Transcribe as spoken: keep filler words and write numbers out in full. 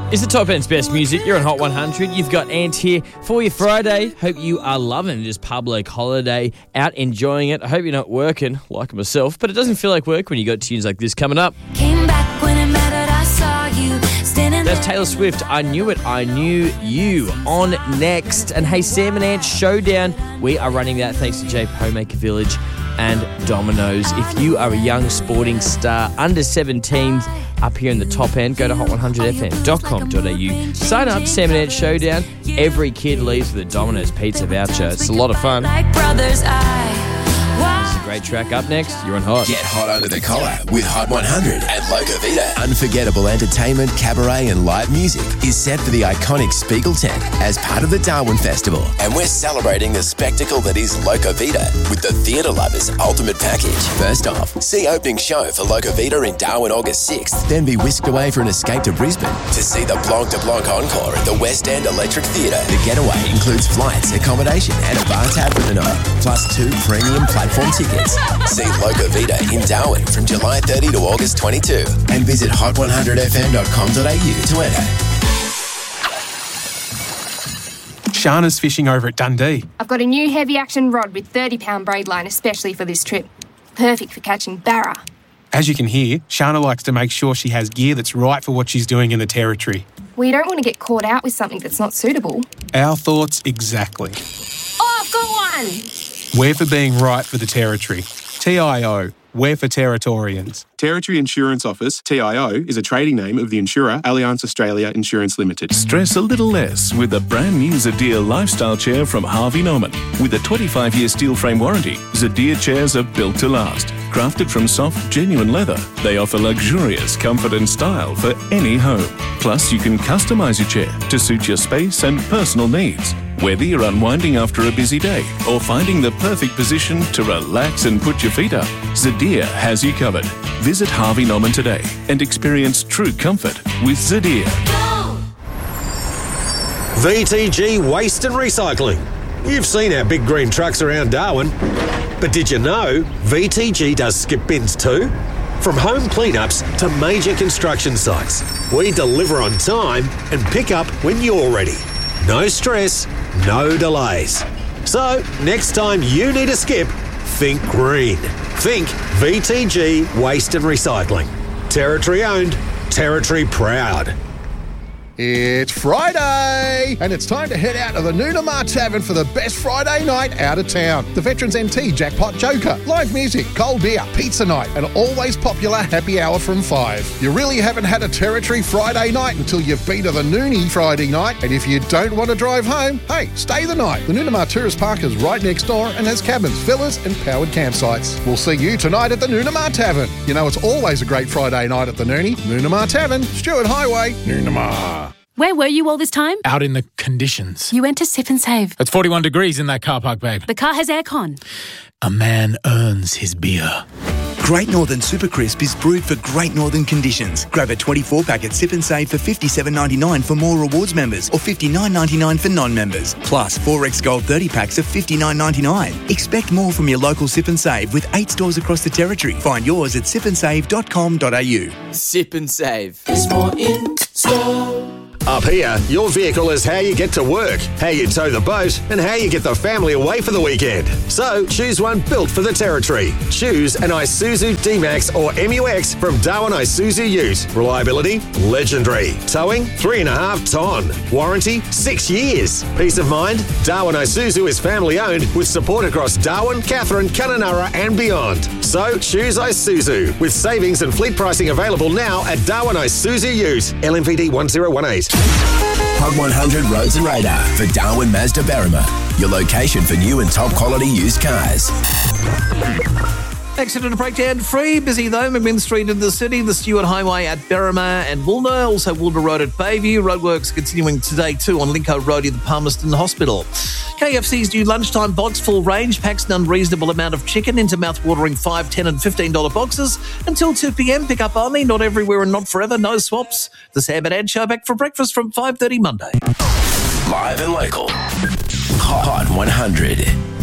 It's the top end's best music. You're on Hot one hundred. You've got Ant here for your Friday. Hope you are loving this public holiday, out enjoying it. I hope you're not working like myself, but it doesn't feel like work when you got tunes like this coming up. Came back when it mattered, I saw you standing. That's Taylor Swift, I Knew It, I Knew You. On next. And hey, Sam and Ant Showdown. We are running that thanks to J P Homemaker Village and Domino's. If you are a young sporting star under seventeen, up here in the top end, go to hot one hundred f m dot com dot a u. Sign up, Sam and Ant Showdown. Every kid leaves with a Domino's pizza voucher. It's a lot of fun. Like brothers, I This is a great track. Up next, you're on Hot. Get hot under the collar with Hot one hundred at Locavita. Unforgettable entertainment, cabaret and live music is set for the iconic Spiegel tent as part of the Darwin Festival. And we're celebrating the spectacle that is Locavita with the Theatre Lovers Ultimate Package. First off, see opening show for Locavita in Darwin August sixth, then be whisked away for an escape to Brisbane to see the Blanc de Blanc encore at the West End Electric Theatre. The getaway includes flights, accommodation and a bar tab for the night, plus two premium platform tickets. See Locavita in Darwin from July thirtieth to August twenty-second and visit hot one hundred f m dot com dot a u to enter. Shana's fishing over at Dundee. I've got a new heavy action rod with thirty pound braid line especially for this trip. Perfect for catching barra. As you can hear, Shana likes to make sure she has gear that's right for what she's doing in the Territory. Well, you don't want to get caught out with something that's not suitable. Our thoughts exactly. Oh, I've got one! We're for being right for the Territory. T I O. We're for Territorians. Territory Insurance Office, T I O, is a trading name of the insurer Allianz Australia Insurance Limited. Stress a little less with the brand new Zadir lifestyle chair from Harvey Norman. With a twenty-five year steel frame warranty, Zadir chairs are built to last. Crafted from soft, genuine leather, they offer luxurious comfort and style for any home. Plus, you can customise your chair to suit your space and personal needs. Whether you're unwinding after a busy day or finding the perfect position to relax and put your feet up, Zadir has you covered. Visit Harvey Norman today and experience true comfort with Zadir. V T G Waste and Recycling. You've seen our big green trucks around Darwin, but did you know V T G does skip bins too? From home cleanups to major construction sites, we deliver on time and pick up when you're ready. No stress, no delays. So, next time you need a skip, think green. Think V T G Waste and Recycling. Territory owned, Territory proud. It's Friday, and it's time to head out to the Noonamar Tavern for the best Friday night out of town. The Veterans N T Jackpot Joker, live music, cold beer, pizza night, and always popular happy hour from five. You really haven't had a Territory Friday night until you've been to the Noonie Friday night, and if you don't want to drive home, hey, stay the night. The Noonamar Tourist Park is right next door and has cabins, villas, and powered campsites. We'll see you tonight at the Noonamar Tavern. You know it's always a great Friday night at the Noonie. Noonamar Tavern, Stewart Highway, Noonamar. Where were you all this time? Out in the conditions. You went to Sip and Save. It's forty-one degrees in that car park, babe. The car has aircon. A man earns his beer. Great Northern Super Crisp is brewed for Great Northern conditions. Grab a twenty-four pack at Sip and Save for fifty-seven ninety-nine for more rewards members or fifty-nine ninety-nine for non-members. Plus, four X Gold thirty packs of fifty-nine ninety-nine. Expect more from your local Sip and Save with eight stores across the Territory. Find yours at sip and save dot com dot a u. Sip and Save. There's more in store. Up here, your vehicle is how you get to work, how you tow the boat, and how you get the family away for the weekend. So, choose one built for the Territory. Choose an Isuzu D-Max or M U X from Darwin Isuzu Ute. Reliability, legendary. Towing, three and a half ton. Warranty, six years. Peace of mind, Darwin Isuzu is family owned with support across Darwin, Katherine, Kununurra and beyond. So, choose Isuzu with savings and fleet pricing available now at Darwin Isuzu Ute. L M V D one zero one eight. Hot one hundred Roads and Radar for Darwin Mazda Berrima, your location for new and top quality used cars. Accident breakdown free. Busy though. McMinn Street in the city, the Stewart Highway at Berrima and Woolner, also Woolner Road at Bayview. Roadworks continuing today too on Linco Road at the Palmerston Hospital. K F C's new lunchtime box full range packs an unreasonable amount of chicken into mouth-watering five, ten and fifteen dollars boxes until two p.m. Pick up only, not everywhere and not forever, no swaps. The Sam and Ed Show back for breakfast from five thirty Monday. Live and local. Hot one hundred.